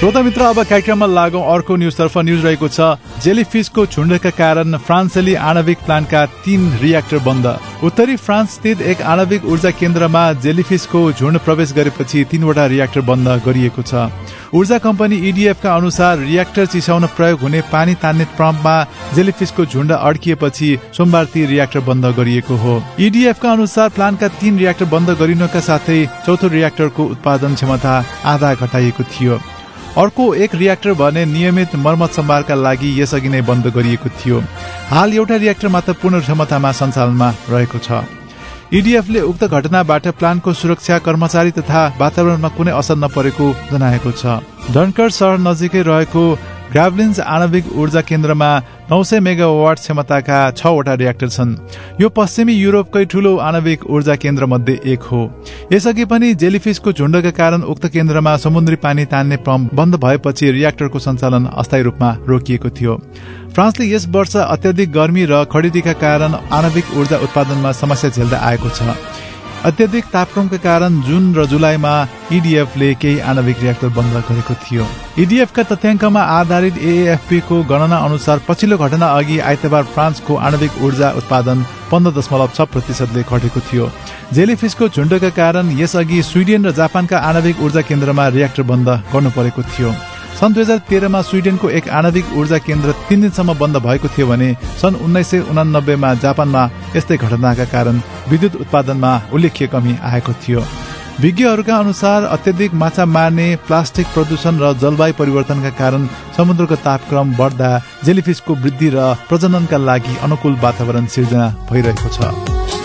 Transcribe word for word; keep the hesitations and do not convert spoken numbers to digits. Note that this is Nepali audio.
श्रोता मित्र, अब कार्यक्रममा लागौं अर्को न्यूजतर्फ। न्यूज रहेको छ जेलीफिसको झुण्डका कारण फ्रान्सेली आणविक प्लान्टका तीन रियाक्टर बन्द। उत्तरी फ्रान्स स्थित एक आणविक ऊर्जा केन्द्रमा जेलीफिसको झुण्ड प्रवेश गरेपछि तीनवटा रियाक्टर बन्द गरिएको छ। ऊर्जा कम्पनी ईडीएफ का अनुसार रियाक्टर चिसाउन प्रयोग हुने पानी तान्ने पम्पमा जेलीफिसको झुण्ड अड्किएपछि सोमबार ती रियाक्टर बन्द गरिएको हो। ईडीएफ का अनुसार प्लान्टका तीन रियाक्टर बन्द गरिनुका साथै चौथो रियाक्टरको उत्पादन क्षमता आधा घटाइएको थियो। अर्को एक रियाक्टर भने नियमित मर्मत सम्भारका लागि यसअघि नै बन्द गरिएको थियो। हाल एउटा रियाक्टर मात्र पूर्ण क्षमतामा सञ्चालनमा रहेको छ। ईडीएफले उक्त घटनाबाट प्लान्टको सुरक्षा, कर्मचारी तथा वातावरणमा कुनै असर नपरेको जनाएको छ। डन्कर शहर नजिकै रहेको ग्राभलिन्स आणविक ऊर्जा केन्द्रमा नौ सय मेगावाट क्षमताका छवटा रियाक्टर छन्। यो पश्चिमी युरोपकै ठूलो आणविक ऊर्जा केन्द्र मध्ये एक हो। यसअघि पनि जेलीफिसको झुण्डका कारण उक्त केन्द्रमा समुद्री पानी तान्ने पम्प बन्द भएपछि रियाक्टरको सञ्चालन अस्थायी रूपमा रोकिएको थियो। फ्रान्सले यस वर्ष अत्यधिक गर्मी र खडेरीका कारण आणविक ऊर्जा उत्पादनमा समस्या झेल्दै आएको छ। अत्यधिक तापक्रमका कारण जुन र जुलाईमा ईडीएफले केही आणविक रियाक्टर बन्द गरेको थियो। ईडीएफका तथ्याङ्कमा आधारित एएफपी को गणना अनुसार पछिल्लो घटना अघि आइतबार फ्रान्सको आणविक ऊर्जा उत्पादन पन्ध्र दशमलव छ प्रतिशतले घटेको थियो। जेलीफिसको झुण्डका कारण यसअघि स्विडेन र जापानका आणविक ऊर्जा केन्द्रमा रियाक्टर बन्द गर्नु परेको थियो। सन् दुई हजार तेह्रमा स्विडेनको एक आणविक ऊर्जा केन्द्र तीन दिनसम्म बन्द भएको थियो भने सन् उन्नाइस सय उनानब्बेमा जापानमा यस्तै घटनाका कारण विद्युत उत्पादनमा उल्लेख्य कमी आएको थियो। विज्ञहरूका अनुसार अत्यधिक माछा मार्ने, प्लास्टिक प्रदूषण र जलवायु परिवर्तनका कारण समुद्रको तापक्रम बढ्दा जेलीफिसको वृद्धि र प्रजननका लागि अनुकूल वातावरण सिर्जना भइरहेको छ।